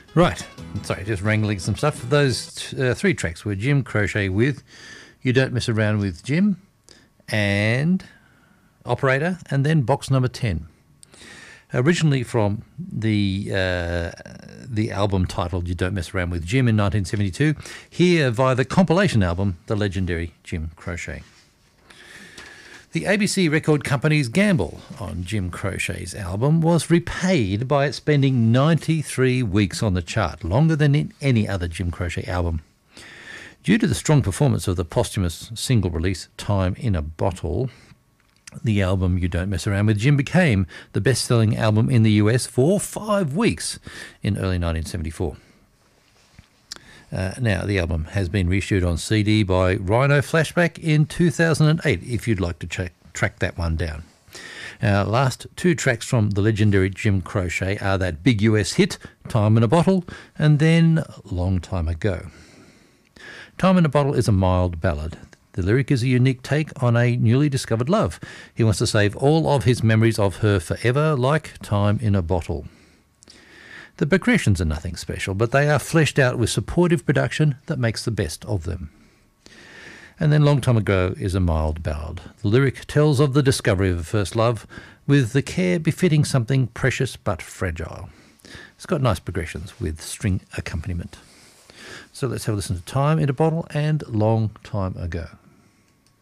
Right, sorry, just wrangling some stuff. Those three tracks were Jim Croce with You Don't Mess Around with Jim and Operator, and then Box Number 10. Originally from the album titled You Don't Mess Around with Jim in 1972, here via the compilation album, The Legendary Jim Croce. The ABC record company's gamble on Jim Croce's album was repaid by it spending 93 weeks on the chart, longer than in any other Jim Croce album. Due to the strong performance of the posthumous single release Time in a Bottle, the album You Don't Mess Around with Jim became the best-selling album in the US for 5 weeks in early 1974. Now, the album has been reissued on CD by Rhino Flashback in 2008, if you'd like to track that one down. Last two tracks from the legendary Jim Croce are that big US hit, Time in a Bottle, and then Long Time Ago. Time in a Bottle is a mild ballad. The lyric is a unique take on a newly discovered love. He wants to save all of his memories of her forever, like time in a bottle. The progressions are nothing special, but they are fleshed out with supportive production that makes the best of them. And then Long Time Ago is a mild ballad. The lyric tells of the discovery of a first love, with the care befitting something precious but fragile. It's got nice progressions with string accompaniment. So let's have a listen to Time in a Bottle and Long Time Ago.